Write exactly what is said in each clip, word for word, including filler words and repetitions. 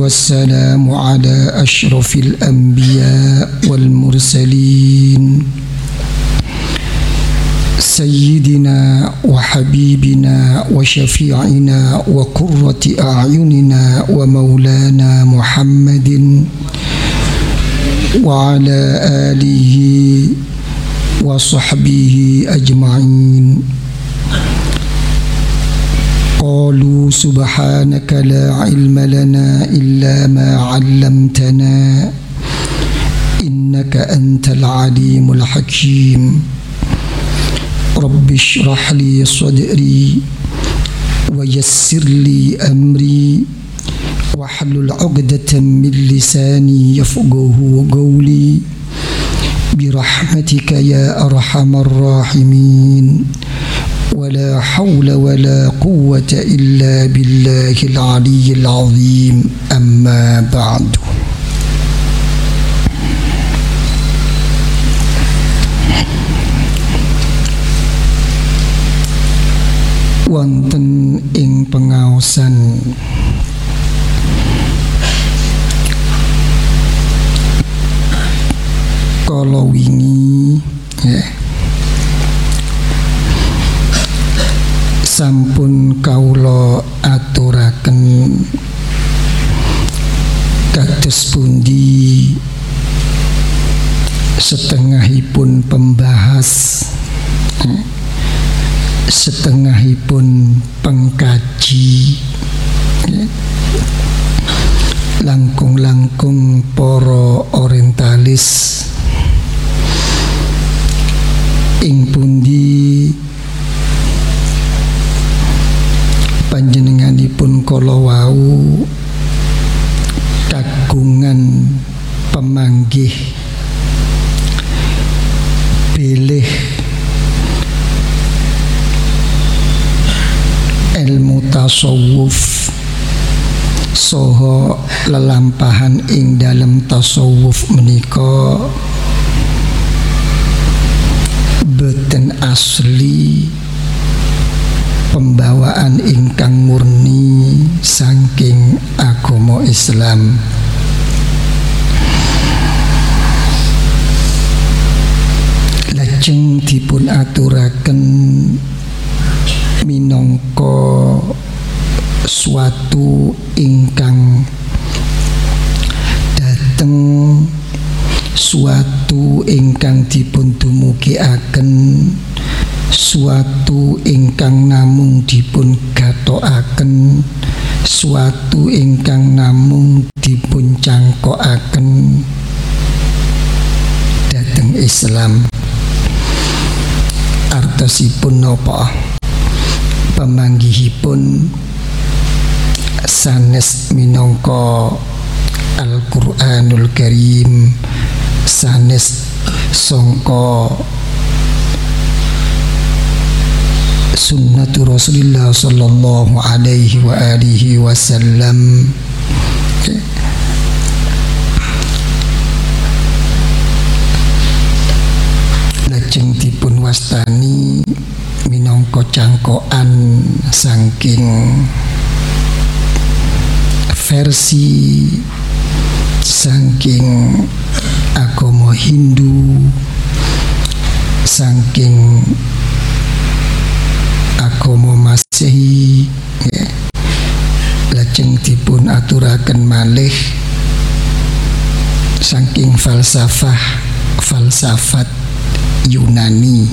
والسلام على أشرف الأنبياء والمرسلين سيدنا وحبيبنا وشفيعنا وقرة أعيننا ومولانا محمد وعلى آله وصحبه أجمعين. قالوا سبحانك لا علم لنا إلا ما علمتنا إنك أنت العليم الحكيم. رب اشرح لي صدري ويسر لي أمري واحلل عقدة من لساني يفقه قولي برحمتك يا أرحم الراحمين. ولا حول ولا قوة إلا بالله العلي العظيم. أما بعد. Wonten ing pengaosan kala wingi ya, sampun kaula aturaken kados pundi setengahipun pembahas, setengahipun pengkaji, langkung-langkung para orientalis ing pundi panjenenganipun kala wau kagungan pemanggih bilih ilmu tasawuf saha lelampahan ing dalam tasawuf menika boten asli pembawaan ingkang murni saking agama Islam. Lajeng dipun aturaken minangka suatu ingkang dateng, suatu ingkang dipun dumugiaken, suatu ingkang namung dipun gathokaken, suatu ingkang namung dipun cangkokaken dhateng Islam. Artosipun napa? Pamanggihipun sanes minangka Al-Qur'anul Karim, sanes sangka sunnatu Rasulillah sallallahu alaihi wa alihi wasallam. Lajeng dipun wastani minangka cangkokan saking versi saking agama Hindu, saking agama Masehi, ya. Lajeng dipun aturaken malih saking falsafah falsafat Yunani.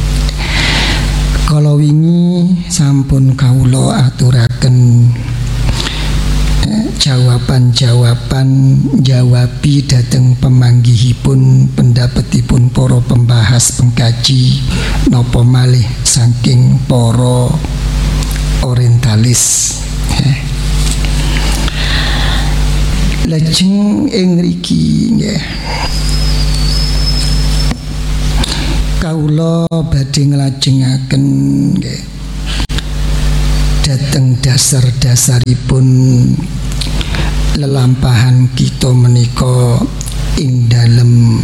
Kala wingi sampun kawula aturaken eh, jawaban-jawaban jawabi dhateng pemanggihipun pendapetipun para pembahas pengkaji napa malih saking para orientalis. Eh. Lajeng ing mriki nggih kawula badhe nglajengaken nggih dhateng dasar-dasaripun lelampahan kita menika ing dalem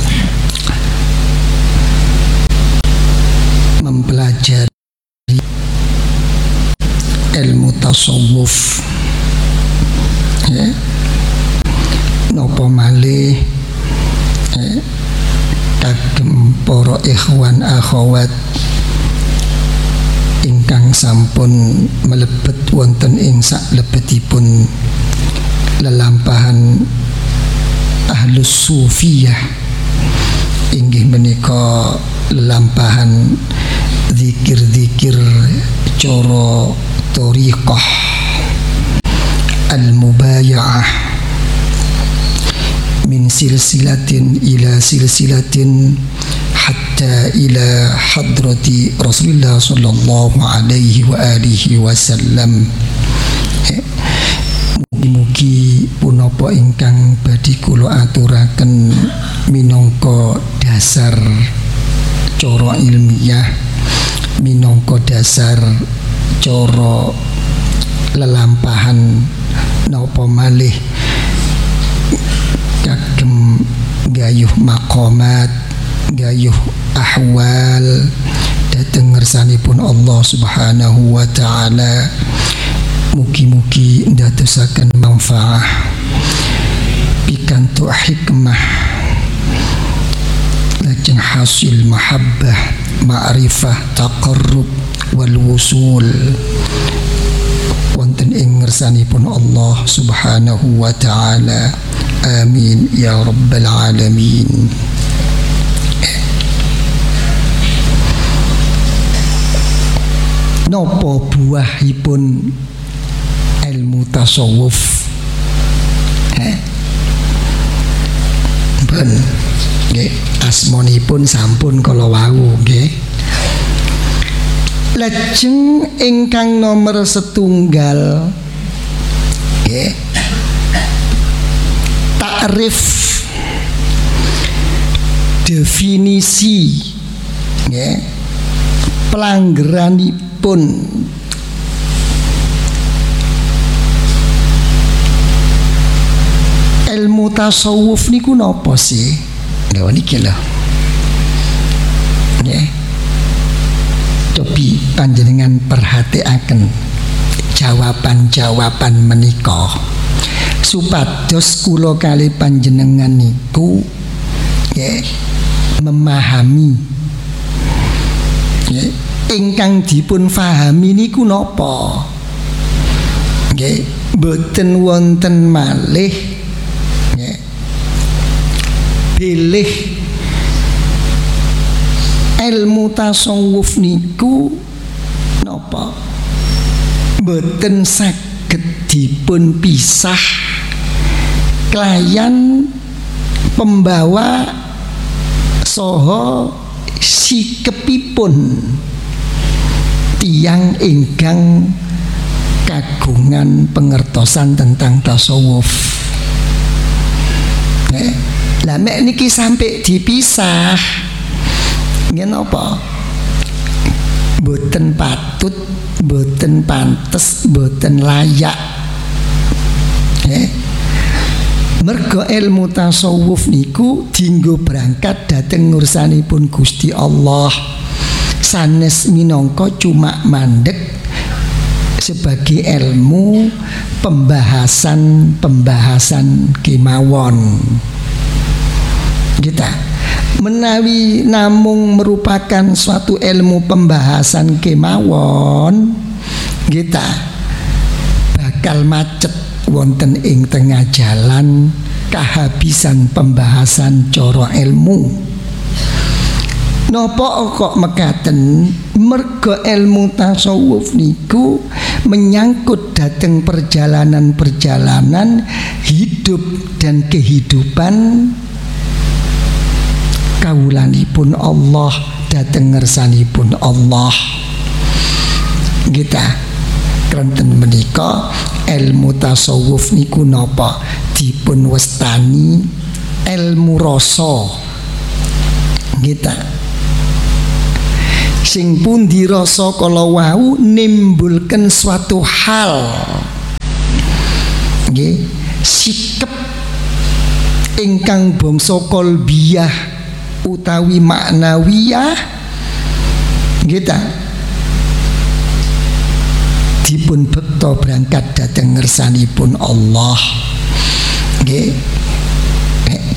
mempelajari ilmu tasawuf, ya. malih eh, kagem para ikhwan akhwat ingkang sampun melebet wonten ing saklebetipun lelampahan Ahlus Sufiyah, inggih menika lelampahan zikir-zikir cara thariqah al-mubaya'ah min silsilatin ila silsilatin hatta ila hadrati Rasulullah sallallahu alaihi wa alihi wasallam. Mugi-mugi punapa ingkang badhe kula aturaken minangka dasar cara ilmiah, minangka dasar cara lelampahan napa malih kagem gayuh maqamat, gayuh ahwal dhateng ngersanipun Allah Subhanahu wa taala. Mugi-mugi ndadosaken manfaah pikantuk hikmah lajeng hasil mahabbah, ma'rifah, taqarrub wal wusul wonten ing ngersanipun Allah Subhanahu wa taala. Amin ya rabbal alamin. Nopo buahipun ilmu tasawuf? Eh? Ben, nggih, asmanipun sampun kala wau, nggih. Lajeng ingkang nomor setunggal, nggih, takrif, definisi, nggih, pelanggaranipun ilmu tasawuf niku napa sih? Lha niki lho. Nggih. Cobi panjenengan perhatikaken jawaban-jawaban menika supados kula kali panjenengan niku nggih memahami nggih ingkang dipun fahami niku napa. Nggih, boten wonten malih pilih ilmu tasawuf niku napa boten saged dipun pisah kelayan pembawa saha sikepipun tiyang ingkang kagungan pengertosan tentang tasawuf. Eh, lah mek niki sampai dipisah ngen apa? Boten patut, boten pantes, boten layak. Eh, mergo ilmu tasawuf niku dienggo berangkat dhateng ngursanipun Gusti Allah. Sanes minangka cuma mandek sebagai ilmu pembahasan-pembahasan kemawon. Kita menawi namung merupakan suatu ilmu pembahasan kemawon, kita bakal macet wonten ing tengah jalan kehabisan pembahasan cara ilmu. Napa kok mekaten? Mergo ilmu tasawuf niku menyangkut dhateng perjalanan-perjalanan hidup dan kehidupan kawulanipun Allah dhateng ngersanipun Allah. Kita kranten menika ilmu tasawuf niku napa dipun wastani ilmu rasa. Kita sing pundi rasa kala wau nimbulken suatu hal nggih sikep ingkang bangsa qalbiyah utawi maknawiyah kita dipun bekta berangkat dhateng ngersanipun Allah nggih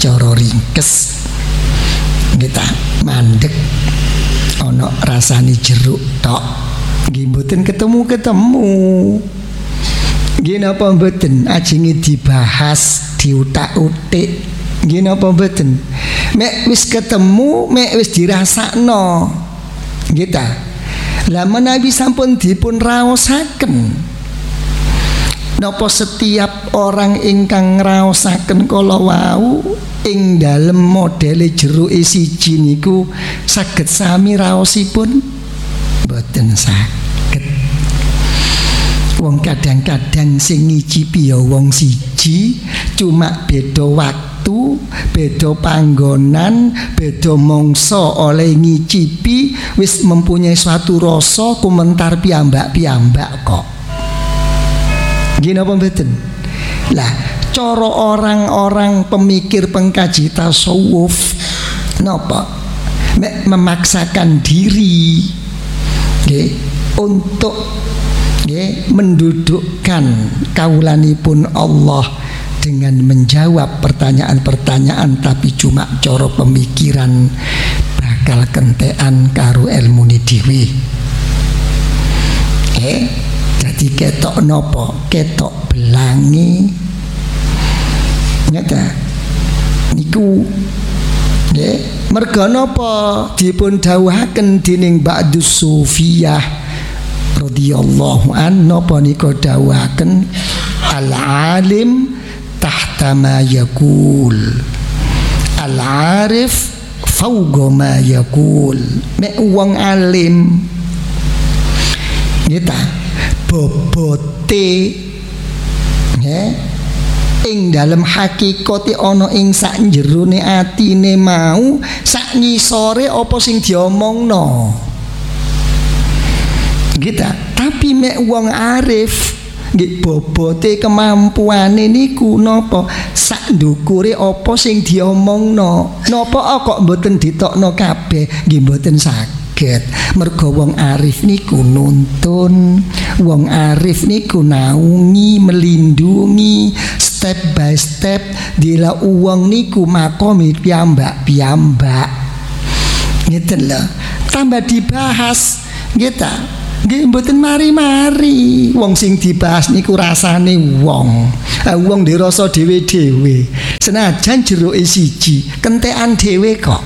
cara ringkes kita mandek ana rasane jeruk tok nggih mboten ketemu-ketemu nggih napa mboten ajenge dibahas diutak-utik nggih napa mboten mek wis ketemu mek wis dirasakno nggih ta lah menawi sampun dipun raosaken napa setiap orang ingkang ngraosaken kala wau ing dalem modele jeruke siji niku saged sami raosipun boten saged. Wong kadang-kadang sing ngicipi ya wong siji cuma beda waktu, beda panggonan, beda mangsa oleh ngicipi wis mempunyai suatu rasa komentar piyambak-piyambak kok. Gini apa mboten? Lah, cara orang-orang pemikir pengkaji tasawuf napa? Memaksakan diri nggih untuk nggih mendudukkan kaulanipun Allah dengan menjawab pertanyaan-pertanyaan tapi cuma cara pemikiran bakal kentekan karo ilmune dhewe. Eh jadi ketok nopo, ketok belangi ngeta niku nggih merga napa dipun dawuhaken dening ba'dus sufiyah radhiyallahu an napa nika dawuhaken al-alim tahta ma yaqul al-arif fawqa ma yaqul mek wong alim kita bobote nggih ing dalam hakikate ana ing sak jerone atine mau sak ngisore apa sing diomongno gitu. Tapi mek wong arif nggih bobote kemampuane niku napa sak ndukure apa sing diomongno napa kok mboten ditokno kabeh nggih mboten saged. Mergo wong arif niku nuntun, wong arif niku naungi, melindungi step by step dila uang niku makomi piyambak-piyambak ngeten lho tambah dibahas gitu nggih mboten mari-mari wong sing dibahas niku rasane wong eh, wong dirasa dhewe-dhewe senajan jeruke siji kentekan dhewe kok.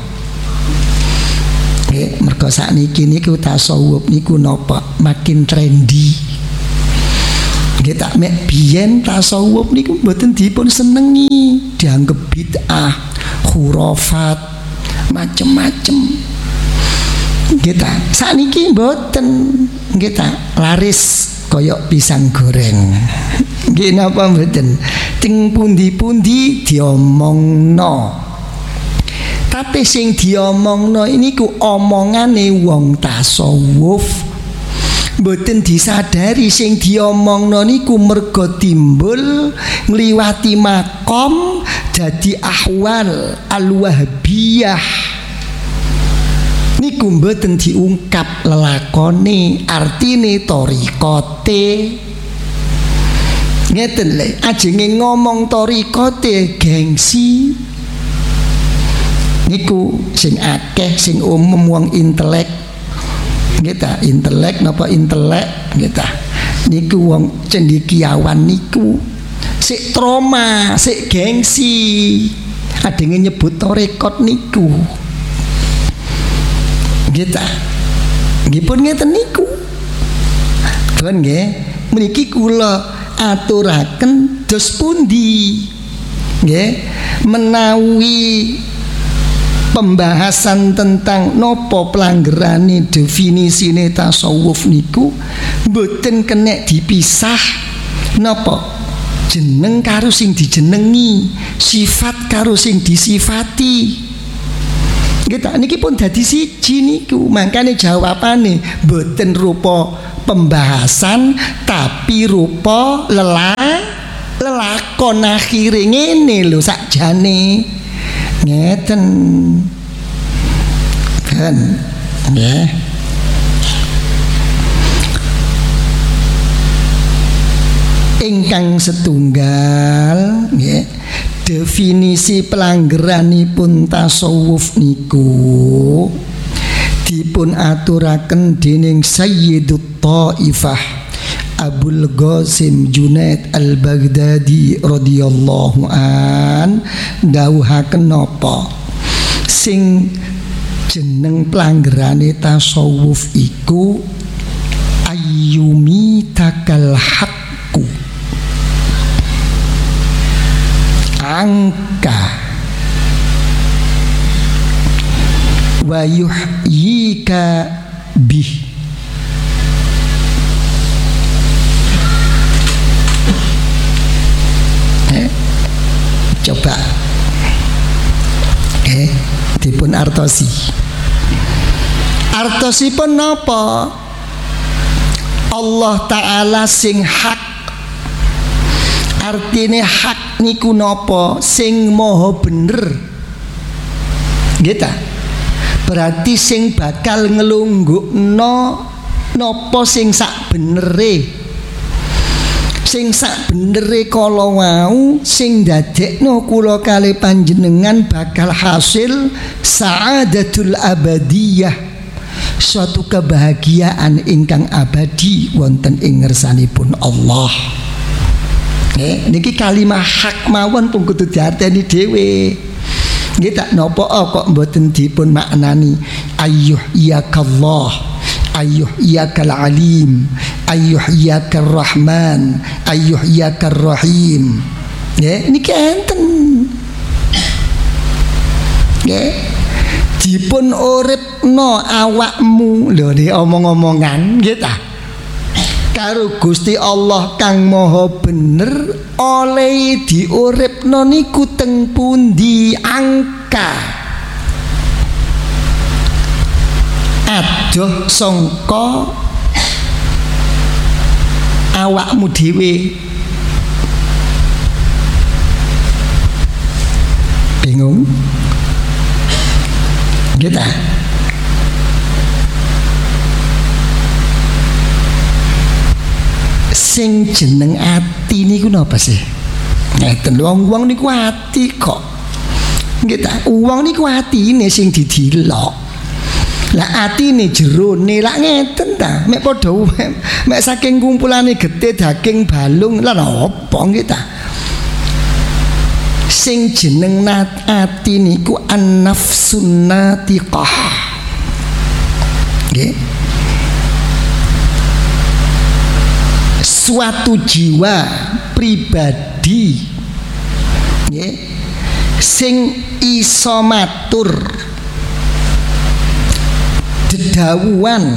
Nggih mergo sakniki niku tasawuf niku napa makin trendy. Nggih tak mek biyen tasawuf niku mboten dipun senengi, dianggep bid'ah, khurafat, macem-macem. Nggih ta, sakniki mboten nggih ta laris kaya pisang goreng. Nggih napa mboten? Ting pundi-pundi diomongno. Tapi sing diomongno ini ku omongane wong tasawuf. Mboten disadari sing diomongno niku mergo timbul ngliwati makom dadi ahwal al-wahbiyah. Niku mboten diungkap lelakone artine thariqate. Ngeten lho, ajenge ngomong thariqate gengsi. Niku sing akeh sing umum wong intelek kita intelek napa intelek kita niku wong cendekiawan niku sik trauma sik gengsi adenge nyebut tarekat niku kita nggih pun ngeten niku pun nggih mriki kula aturaken dos pundi nggih menawi pembahasan tentang nopo pelanggarane definisine tasawuf niku mboten kenek dipisah nopo jeneng karo sing dijenengi sifat karo sing disifati gitu niki pun dadi siji niku makane jawabane mboten rupa pembahasan tapi rupa lelah lelakon akhire ngene lho sakjane ngeten kan nggih ingkang setunggal nggih definisi pelanggaranipun tasawuf niku dipun aturaken dening Sayyidut Thaifah Abul Qasim Junaid Al-Baghdadi radhiyallahu an dawuhaken napa sing jeneng pelanggarane tasawuf iku ayyumi takal haqqu angka wa yuhyika bih eh, coba eh dipun artosi artosipun napa Allah Ta'ala sing hak artine hak niku napa sing maha bener nggih ta berarti sing bakal ngelunggukno napa sing sak benere sing sak benere kala wau sing dadekno kula kali panjenengan bakal hasil sa'adatul abadiyah suatu kebahagiaan ingkang abadi wonten ing ngersanipun Allah. Nggih niki kalimah hak mawon pun kudu diarteni dhewe. Nggih tak napa kok mboten dipun maknani ayyuh iyakallah ayyuh iyakal alim ayyuh iyakar rahman ayyuh iyakar rahim. Nggih niki enten. Nggih dipun uripno awakmu lho nek omong-omongan nggih ta karo Gusti Allah kang maha bener oleh diuripno niku teng pundi angka adoh sangka awakmu dhewe bingung kita sing jeneng ati niku napa sih ngeten wong-wong niku ati kok nggih ta wong niku atine sing didilok lah atine jerone lak ngeten ta mek padha mek saking kumpulane getih daging balung lha apa nggih ta sing jeneng nat ati niku an-nafsun natiqah nggih suatu jiwa pribadi nggih sing iso matur dedawuhan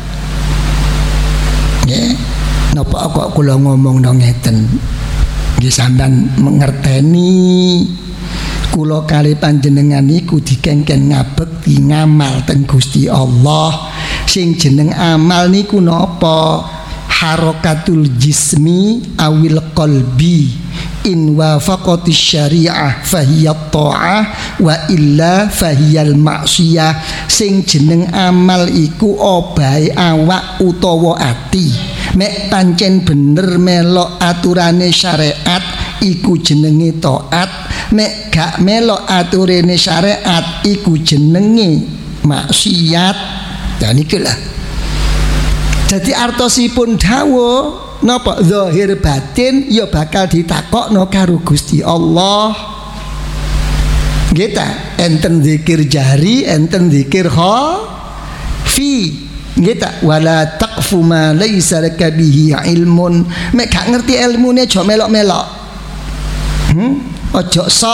nggih napa kok kula ngomong nang ngeten nggih sampean mengerteni kula kali panjenengan niku dikengken ngabekti ngamal teng Gusti Allah sing jeneng amal niku napa harokatul jismi awil qalbi in wafaqati syariah fahiyat ta'ah wa illa fahiyal maksiyah sing jeneng amal iku obahe awak utawa ati mek pancen bener melok aturane syariat iku jenenge taat mek gak melok aturane syariat iku jenenge maksiat dan ikulah jadi artosipun dawuh napa zahir batin ya bakal ditakokno karo Gusti Allah nggih ta enten zikir jahri enten zikir khafi nggih ta wala taqfu ma laisa laka bihi ilmun mek gak ngerti ilmune aja melok-melok hmm aja sok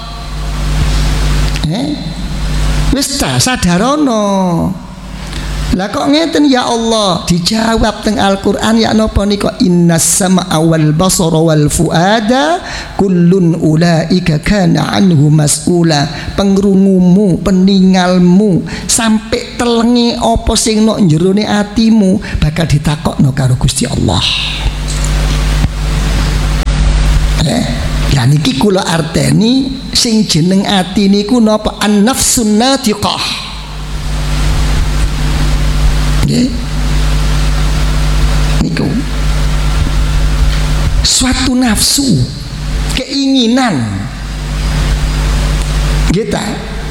eh wis ta sadarono. Lah kok ngeten ya Allah dijawab teng Al-Qur'an ya napa nika innas sam'a wal basara wal fuada kullun ulaika kana anhu mas'ula pengrungumu peningalmu sampai telenge apa sing nok jerone atimu bakal ditakokno karo Gusti Allah. Eh lah niki kula arteni sing jeneng ati niku napa an-nafsun natiqah nggih niku suatu nafsu keinginan Kita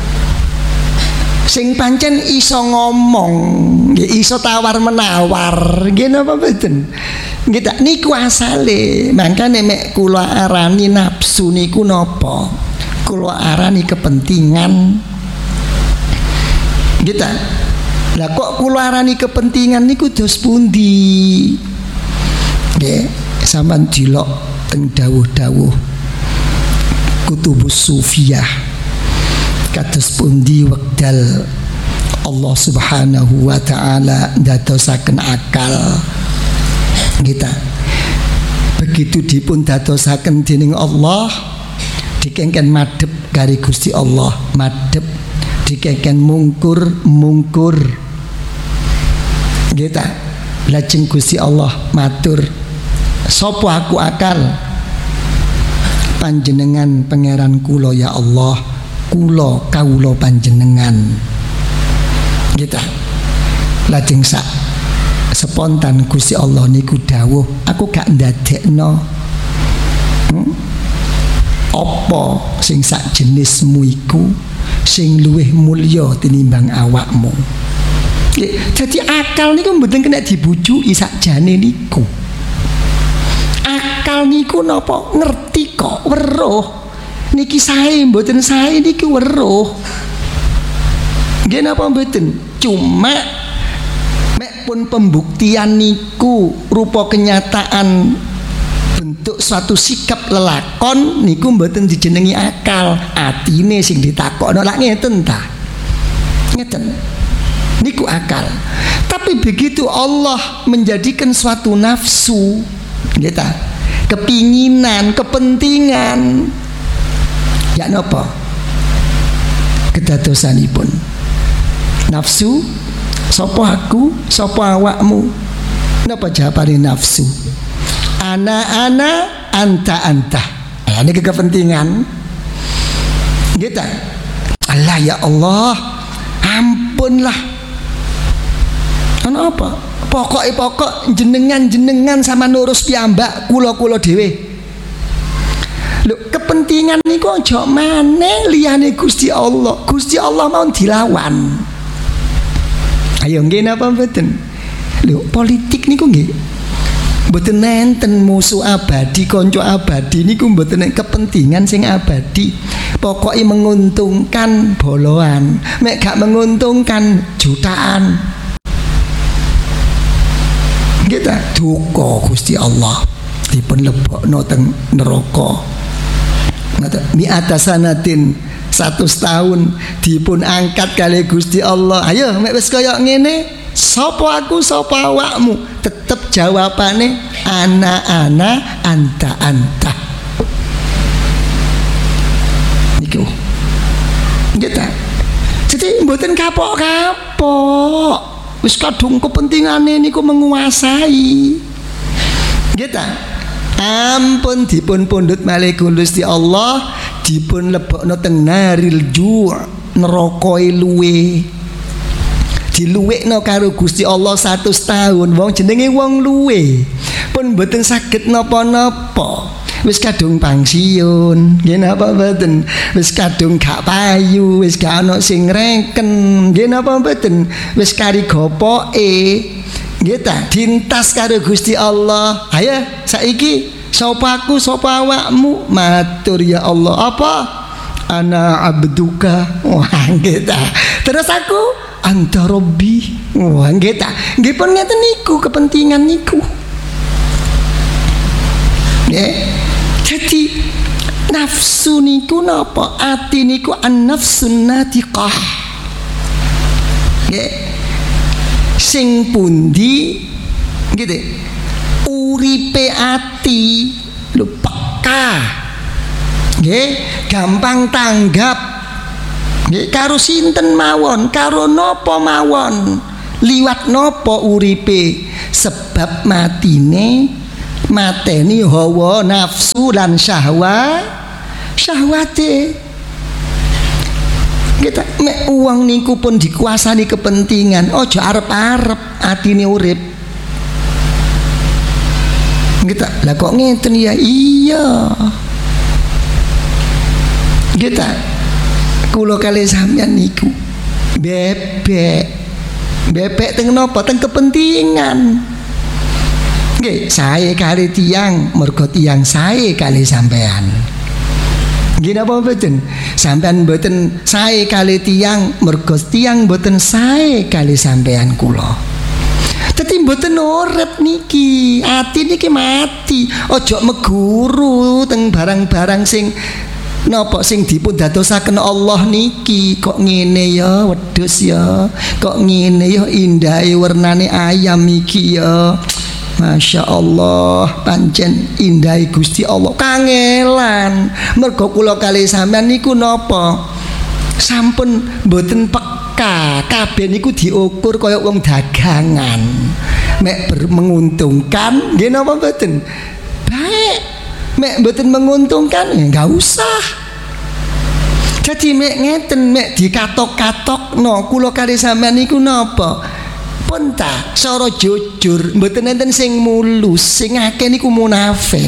sing pancen iso ngomong, nggih iso tawar menawar, nggih napa mboten? Kita niku asale, mangkane mek kula arani nafsu niku napa? Kula arani kepentingan. Kita lah kok kula arani kepentingan niku dos pundi? Nggih, sampean dilok teng dawuh-dawuh Kutubus Sufiyah kados pundi wekdal Allah Subhanahu wa taala ndadosaken akal kita. Begitu dipun dadosaken dening Allah, dikengken madhep kari Gusti Allah, madhep dikengken mungkur mungkur kita. Lajeng Gusti Allah matur, sapa aku akal? Panjenengan pangeran kula ya Allah, kula kawula panjenengan. Kita lajeng sak spontan Gusti Allah niku dawuh, aku gak ndadekno hmm? apa sing sak jenismu iku sing luwih mulya tinimbang awakmu. Jadi akal niku mboten kena dibujuki sakjane niku. Akal niku napa ngerti kok weruh niki sae mboten sae niki weruh. Nggih napa mboten? Cuma mek pun pembuktian niku rupa kenyataan bentuk suatu sikap lelakon niku mboten dijenengi akal. Atine sing ditakokno lak ngeten ta. Ngeten. Niku akal. Tapi begitu Allah menjadikan suatu nafsu, kita kepinginan, kepentingan, ya napa? Kedadosanipun nafsu, sapa aku, sapa awakmu? Napa jawabane nafsu? Ana ana anta anta. Nah, ini kepentingan. Kita Allah ya Allah, ampunlah. Ana apa? Pokoke pokok jenengan-jenengan sama nurus piyambak, kula-kula dhewe. Lho, kepentingan niku aja maneh liyane Gusti Allah. Gusti Allah mau dilawan. Ayo nggih napa mboten? Lho, politik niku nggih mboten nenten musuh abadi, kanca abadi niku mboten kepentingan sing abadi. Pokoke menguntungkan boloan, mek gak menguntungkan jutaan. Kita duka Gusti Allah dipun lebokno teng neraka. Mi atasanatin satu tahun dipun angkat kali Gusti Allah. Ayo mek wis kaya ngene, sapa aku sapa awakmu? Tetep jawabane ana ana anta anta. Niku. Kita. Jadi mboten kapok-kapok. Wis kadung kepentingane niku menguasai. Kita ampun dipun pundhut malih Gusti Allah, dipun lebokno teng naril ju' neraka luwe. Diluwekno karo Gusti Allah satu tahun, wong jenenge wong luwe pun mboten saged napa-napa. Wis kadung pangsiun, nggih napa mboten? Wis kadung gak payu, wis gak ana sing reken, nggih napa mboten? Wis kari gopoke, nggih ta, dintas karo Gusti Allah. Ayo saiki sapa aku sapa awakmu? Matur ya Allah, apa? Ana abduka. Wah, nggih ta. Terus aku anta rabbi. Wah, nggih ta. Nggih pun ngeten niku kepentingan niku. Nggih. Jadi nafsu niku napa? Ati niku an-nafsun natiqah. Nggih. Sing pundi gitu. Uripe ati lho peka. Nggih, gampang tanggap. Nggih, karo sinten mawon, karo napa mawon. Liwat napa uripe? Sebab matine mateni hawa nafsu lan syahwa syahwate. Kita mek uang niku pun dikuasani kepentingan, ojo arep-arep atine urip. Kita lah kok ngeten ya? Iya. Kita kula kalih sampeyan niku bebek bebek teng napa teng kepentingan nggih sae kali tiyang mergo tiyang sae kali sampean nggih napa mboten sampean mboten sae kali tiyang mergo tiyang mboten sae kali sampean kula. Dadi mboten urip niki, ati niki mati. Aja meguru teng barang-barang sing napa sing dipun dadosaken Allah niki. Kok ngene ya wedhus ya, kok ngene ya indahe wernane ayam iki ya. Masya Allah, pancen indahe Gusti Allah. Kangelan mergo kula kalih sampean niku napa sampun mboten peka, kabeh niku diukur kaya wong dagangan. Mek menguntungkan nggih napa mboten? Baik. Mek mboten menguntungkan ya enggak usah. Jadi mek ngeten mek dikatok-katokno kula kali sampean niku napa? Pun ta cara jujur mboten enten sing mulus, sing akeh niku munafik.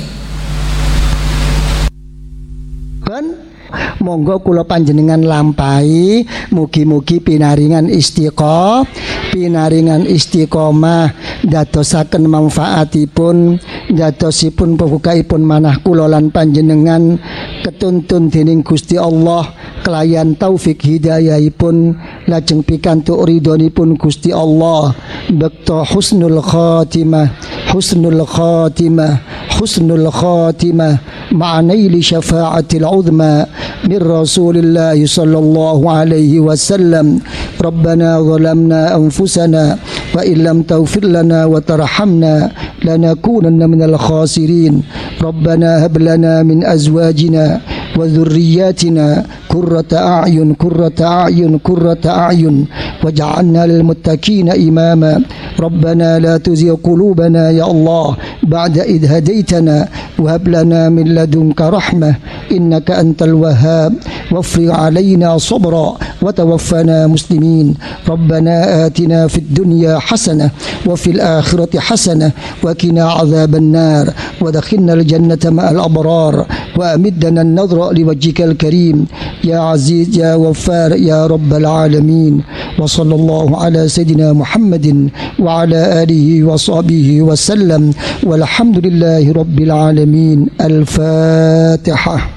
Kan monggo kula panjenengan lampahi mugi-mugi pinaringan istiqomah pinaringan istiqomah dadosaken manfaatipun dadosipun pembukaipun manah kula lan panjenengan ketuntun dening Gusti Allah kelayan taufik hidayahipun lajeng pikantuk ridhonipun Gusti Allah bekto husnul khatimah husnul khatimah husnul khatimah ma'anaili syafa'atil uzma min Rasulillah sallallahu alaihi wasallam. Rabbana zalamna anfusana wa illam taghfir lana wa tarhamna lanakunanna minal khasirin. Rabbana hab lana min azwajina wa dhurriyyatina qurrata a'yun qurrata a'yun qurrata a'yun waj'alna lil muttaqina imama. Rabbana la tuzigh qulubana ya Allah ba'da idh hadaitana wa hab lana min ladunka rahmah innaka antal wahhab wafrig alaina sabra wa tawaffana muslimin. Rabbana atina fid dunya hasanah wa fil akhirati hasanah wa qina adzaban nar wa adkhilna al jannata ma'al abrar wa amidna an-nadhra liwajhikal karim ya aziz ya ghaffar ya rabbal alamin. Wa sallallahu ala sayidina Muhammadin wa ala alihi wa sahbihi wa sallam walhamdulillahi rabbil alamin. Al-Fatihah.